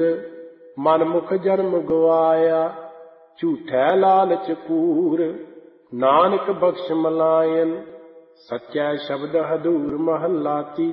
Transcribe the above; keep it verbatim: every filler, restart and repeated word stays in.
ਮਨ ਮੁਖ ਜਨਮ ਗਵਾਇਆ, ਝੂਠੈ ਲਾਲਚ ਕੂਰ। ਨਾਨਕ ਬਖਸ਼ ਮਲਾਇਨ, ਸੱਚੈ ਸ਼ਬਦ ਹਦੂਰ। ਮਹੱਲਾ ਤੀਜਾ।